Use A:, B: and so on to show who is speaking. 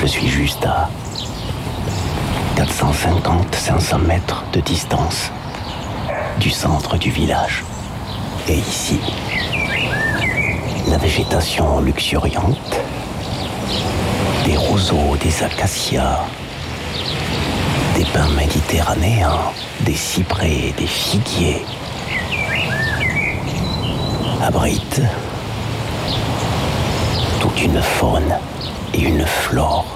A: Je suis juste à 450-500 mètres de distance du centre du village. Et ici, la végétation luxuriante, des roseaux, des acacias, des pins méditerranéens, des cyprès, des figuiers, abrite toute une faune et une flore